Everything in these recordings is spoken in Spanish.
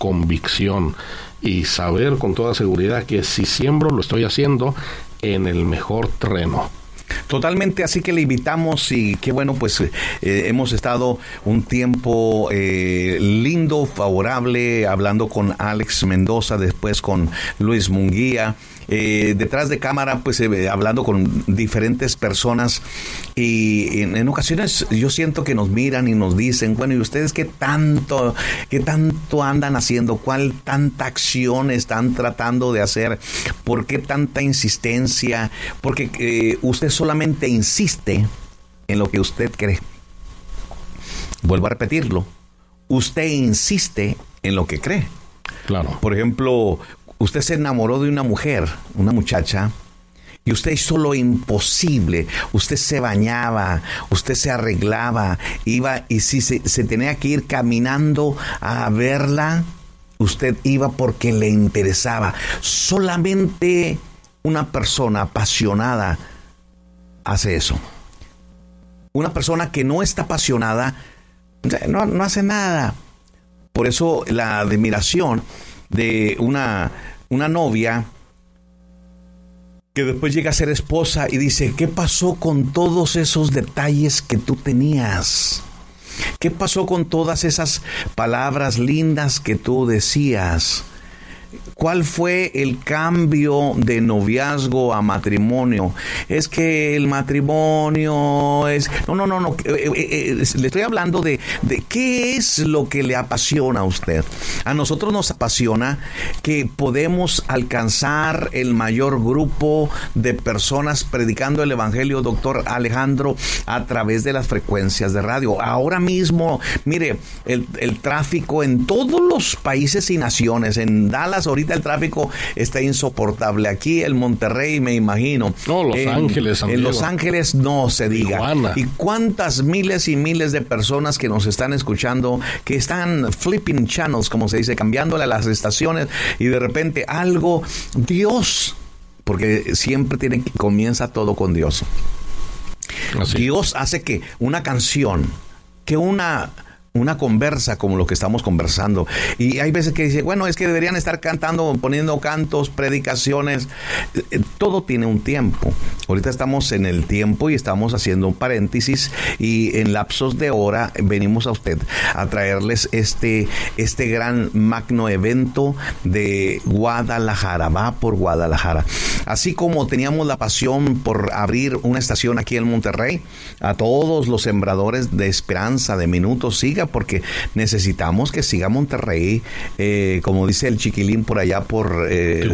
convicción y saber con toda seguridad que si siembro lo estoy haciendo en el mejor terreno. Totalmente, así que le invitamos y qué bueno, pues hemos estado un tiempo lindo, favorable, hablando con Alex Mendoza, después con Luis Munguía, detrás de cámara, pues hablando con diferentes personas y en ocasiones yo siento que nos miran y nos dicen, bueno, ¿y ustedes qué tanto andan haciendo? ¿Cuál tanta acción están tratando de hacer? ¿Por qué tanta insistencia? Porque usted solamente insiste en lo que usted cree. Vuelvo a repetirlo. Usted insiste en lo que cree. Claro. Por ejemplo, usted se enamoró de una mujer, una muchacha, y usted hizo lo imposible. Usted se bañaba, usted se arreglaba, iba, y si se tenía que ir caminando a verla, usted iba porque le interesaba. Solamente una persona apasionada hace eso. Una persona que no está apasionada no hace nada. Por eso la admiración de una novia que después llega a ser esposa y dice, ¿qué pasó con todos esos detalles que tú tenías? ¿Qué pasó con todas esas palabras lindas que tú decías? ¿Cuál fue el cambio de noviazgo a matrimonio? Es que el matrimonio es... No. Le estoy hablando de qué es lo que le apasiona a usted. A nosotros nos apasiona que podemos alcanzar el mayor grupo de personas predicando el evangelio, doctor Alejandro, a través de las frecuencias de radio. Ahora mismo, mire, el tráfico en todos los países y naciones, en Dallas, ahorita el tráfico está insoportable. Aquí en Monterrey, me imagino. No, Los Ángeles. En Los Ángeles no se diga. Tijuana. Y cuántas miles y miles de personas que nos están escuchando, que están flipping channels, como se dice, cambiándole a las estaciones, y de repente algo, Dios, porque siempre comienza todo con Dios. Así. Dios hace que una canción, que una conversa como lo que estamos conversando. Y hay veces que dice, bueno, es que deberían estar cantando, poniendo cantos, predicaciones. Todo tiene un tiempo. Ahorita estamos en el tiempo y estamos haciendo un paréntesis, y en lapsos de hora venimos a usted a traerles este gran magno evento de Guadalajara. Va por Guadalajara. Así como teníamos la pasión por abrir una estación aquí en Monterrey, a todos los sembradores de esperanza, de minutos, siga, porque necesitamos que siga Monterrey, como dice el chiquilín por allá por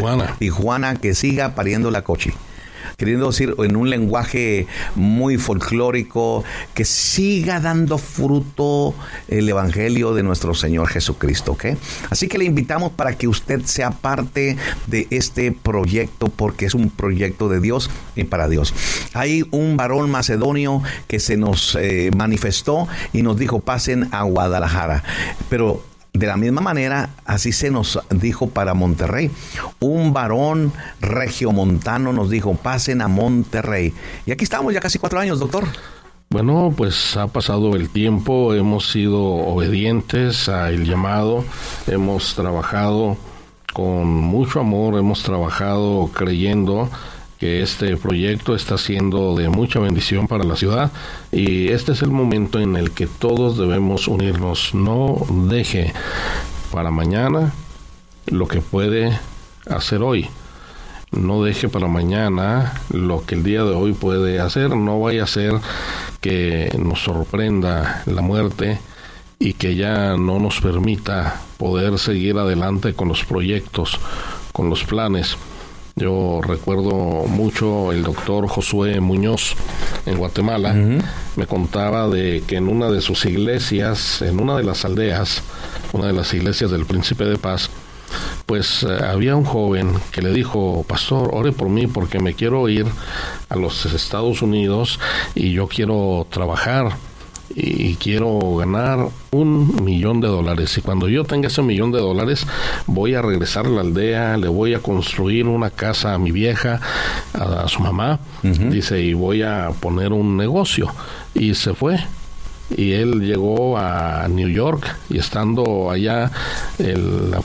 Tijuana, que siga pariendo la cochi. Queriendo decir en un lenguaje muy folclórico, que siga dando fruto el evangelio de nuestro Señor Jesucristo, ¿ok? Así que le invitamos para que usted sea parte de este proyecto, porque es un proyecto de Dios y para Dios. Hay un varón macedonio que se nos manifestó y nos dijo, pasen a Guadalajara, pero de la misma manera, así se nos dijo para Monterrey. Un varón regiomontano nos dijo, pasen a Monterrey. Y aquí estamos ya casi 4 años, doctor. Bueno, pues ha pasado el tiempo, hemos sido obedientes al llamado, hemos trabajado con mucho amor, hemos trabajado creyendo que este proyecto está siendo de mucha bendición para la ciudad, y este es el momento en el que todos debemos unirnos. No deje para mañana lo que puede hacer hoy. No deje para mañana lo que el día de hoy puede hacer. No vaya a ser que nos sorprenda la muerte y que ya no nos permita poder seguir adelante con los proyectos, con los planes. Yo recuerdo mucho el doctor Josué Muñoz en Guatemala. Me contaba de que en una de sus iglesias, en una de las aldeas, una de las iglesias del Príncipe de Paz, pues había un joven que le dijo, pastor, ore por mí porque me quiero ir a los Estados Unidos y yo quiero trabajar y quiero ganar $1 millón, y cuando yo tenga ese $1 millón voy a regresar a la aldea, le voy a construir una casa a mi vieja, a su mamá, dice, y voy a poner un negocio. Y se fue y él llegó a New York, y estando allá, la